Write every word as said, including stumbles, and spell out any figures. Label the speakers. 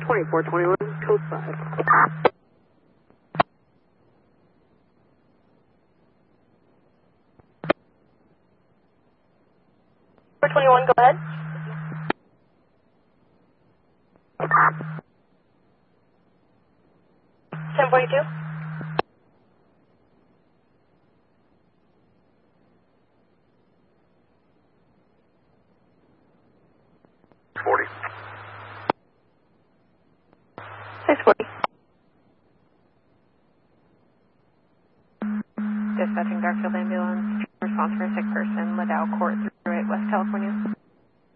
Speaker 1: twenty-four twenty-one, code five.
Speaker 2: four twenty-one, go ahead. ten forty-two.
Speaker 3: forty.
Speaker 2: six forty.
Speaker 4: Dispatching Garfield Ambulance. Response for a sick person, Liddell Court, through it, West California.